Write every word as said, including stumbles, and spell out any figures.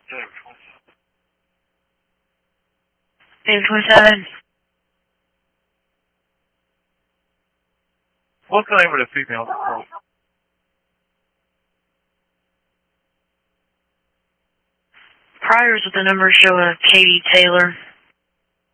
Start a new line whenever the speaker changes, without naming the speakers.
David twenty-seven.
What's the name of the female?
Priors with the number show a Katie Taylor.